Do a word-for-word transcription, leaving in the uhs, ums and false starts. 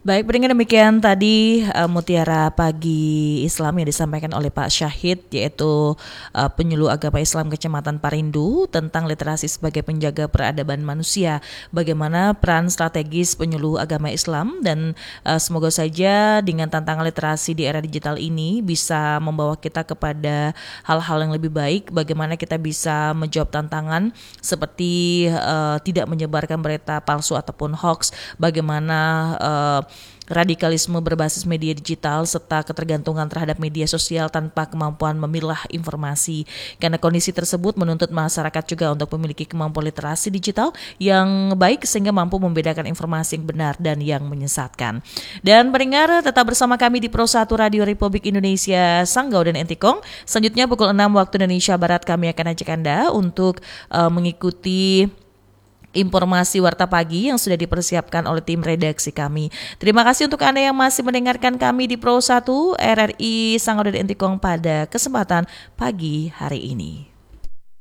Baik, dengan demikian tadi uh, Mutiara Pagi Islam yang disampaikan oleh Pak Syahid, yaitu uh, penyuluh agama Islam Kecamatan Parindu, tentang literasi sebagai penjaga peradaban manusia. Bagaimana peran strategis penyuluh agama Islam, dan uh, semoga saja dengan tantangan literasi di era digital ini bisa membawa kita kepada hal-hal yang lebih baik. Bagaimana kita bisa menjawab tantangan seperti uh, tidak menyebarkan berita palsu ataupun hoax, bagaimana uh, radikalisme berbasis media digital, serta ketergantungan terhadap media sosial tanpa kemampuan memilah informasi. Karena kondisi tersebut menuntut masyarakat juga untuk memiliki kemampuan literasi digital yang baik sehingga mampu membedakan informasi yang benar dan yang menyesatkan. Dan pendengar, tetap bersama kami di Pro satu Radio Republik Indonesia Sanggau dan Entikong. Selanjutnya pukul enam waktu Indonesia Barat kami akan ajak Anda untuk uh, mengikuti informasi Warta Pagi yang sudah dipersiapkan oleh tim redaksi kami. Terima kasih untuk Anda yang masih mendengarkan kami di Pro satu R R I Sanggau dan Entikong pada kesempatan pagi hari ini.